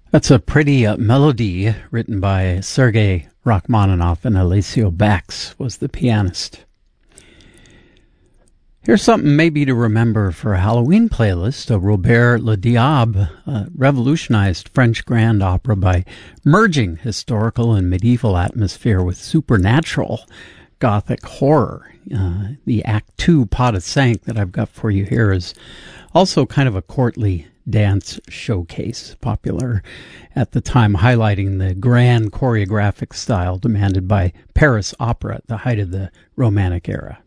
That's a pretty melody written by Sergei Rachmaninoff, and Alessio Bax was the pianist. Here's something maybe to remember for a Halloween playlist. Robert Le Diable revolutionized French grand opera by merging historical and medieval atmosphere with supernatural Gothic horror. The Act 2 Pas de Cinq that I've got for you here is also kind of a courtly dance showcase, popular at the time, highlighting the grand choreographic style demanded by Paris opera at the height of the Romantic era.